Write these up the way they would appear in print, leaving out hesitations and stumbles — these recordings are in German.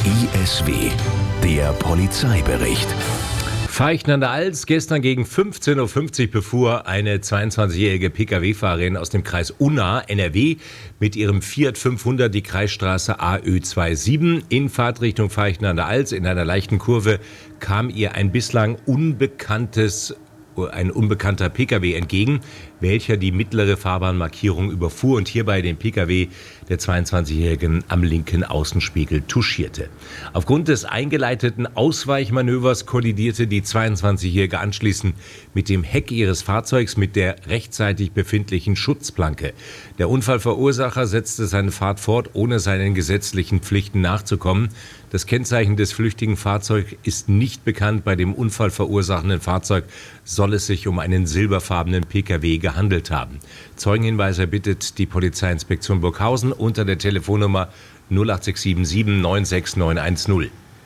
ISW, der Polizeibericht. Feichten an der Alz. Gestern gegen 15.50 Uhr befuhr eine 22-jährige Pkw-Fahrerin aus dem Kreis Unna, NRW, mit ihrem Fiat 500 die Kreisstraße AÖ27 in Fahrtrichtung Feichten an der Alz. In einer leichten Kurve kam ihr ein bislang ein unbekannter Pkw entgegen, welcher die mittlere Fahrbahnmarkierung überfuhr und hierbei den Pkw der 22-Jährigen am linken Außenspiegel touchierte. Aufgrund des eingeleiteten Ausweichmanövers kollidierte die 22-Jährige anschließend mit dem Heck ihres Fahrzeugs mit der rechtzeitig befindlichen Schutzplanke. Der Unfallverursacher setzte seine Fahrt fort, ohne seinen gesetzlichen Pflichten nachzukommen. Das Kennzeichen des flüchtigen Fahrzeugs ist nicht bekannt. Bei dem unfallverursachenden Fahrzeug soll es sich um einen silberfarbenen Pkw gehandelt haben. Zeugenhinweis bittet die Polizeiinspektion Burghausen unter der Telefonnummer 08677 96910.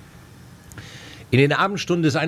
In den Abendstunden des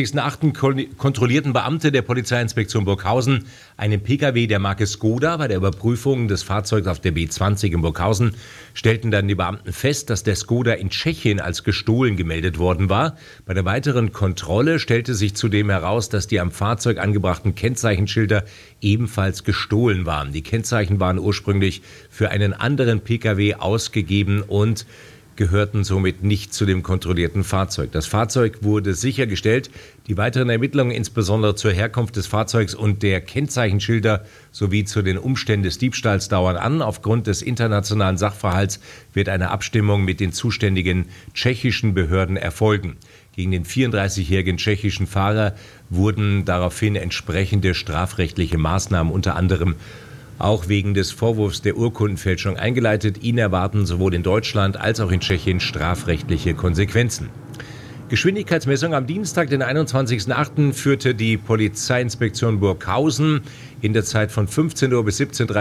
21.08. kontrollierten Beamte der Polizeiinspektion Burghausen einen Pkw der Marke Skoda. Bei der Überprüfung des Fahrzeugs auf der B20 in Burghausen stellten dann die Beamten fest, dass der Skoda in Tschechien als gestohlen gemeldet worden war. Bei der weiteren Kontrolle stellte sich zudem heraus, dass die am Fahrzeug angebrachten Kennzeichenschilder ebenfalls gestohlen waren. Die Kennzeichen waren ursprünglich für einen anderen Pkw ausgegeben und gehörten somit nicht zu dem kontrollierten Fahrzeug. Das Fahrzeug wurde sichergestellt. Die weiteren Ermittlungen, insbesondere zur Herkunft des Fahrzeugs und der Kennzeichenschilder sowie zu den Umständen des Diebstahls, dauern an. Aufgrund des internationalen Sachverhalts wird eine Abstimmung mit den zuständigen tschechischen Behörden erfolgen. Gegen den 34-jährigen tschechischen Fahrer wurden daraufhin entsprechende strafrechtliche Maßnahmen unter anderem auch wegen des Vorwurfs der Urkundenfälschung eingeleitet. Ihn erwarten sowohl in Deutschland als auch in Tschechien strafrechtliche Konsequenzen. Geschwindigkeitsmessung am Dienstag, den 21.08. führte die Polizeiinspektion Burghausen in der Zeit von 15 Uhr bis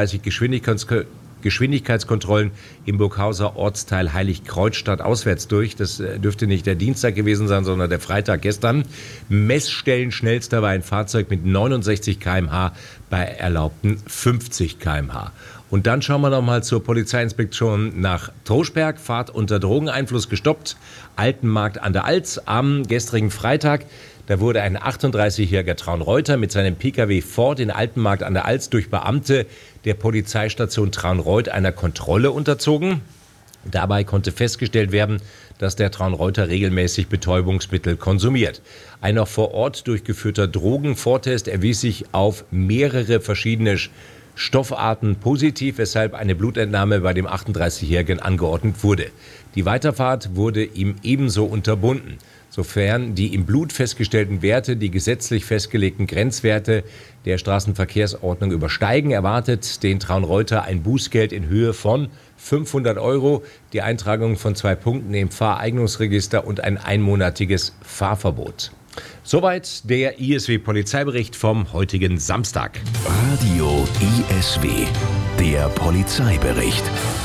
17.30 Uhr Geschwindigkeitskontrollen im Burghauser Ortsteil Heiligkreuzstadt auswärts durch. Das dürfte nicht der Dienstag gewesen sein, sondern der Freitag gestern. Messstellen schnellster war ein Fahrzeug mit 69 km/h bei erlaubten 50 km/h. Und dann schauen wir nochmal zur Polizeiinspektion nach Troschberg. Fahrt unter Drogeneinfluss gestoppt. Altenmarkt an der Alz am gestrigen Freitag. Da wurde ein 38-jähriger Traunreuter mit seinem Pkw Ford in Altenmarkt an der Alz durch Beamte der Polizeistation Traunreut einer Kontrolle unterzogen. Dabei konnte festgestellt werden, dass der Traunreuter regelmäßig Betäubungsmittel konsumiert. Ein noch vor Ort durchgeführter Drogenvortest erwies sich auf mehrere verschiedene Stoffarten positiv, weshalb eine Blutentnahme bei dem 38-Jährigen angeordnet wurde. Die Weiterfahrt wurde ihm ebenso unterbunden. Sofern die im Blut festgestellten Werte die gesetzlich festgelegten Grenzwerte der Straßenverkehrsordnung übersteigen, erwartet den Traunreuter ein Bußgeld in Höhe von 500 €, die Eintragung von 2 Punkten im Fahreignungsregister und ein einmonatiges Fahrverbot. Soweit der ISW-Polizeibericht vom heutigen Samstag. Radio ISW, der Polizeibericht.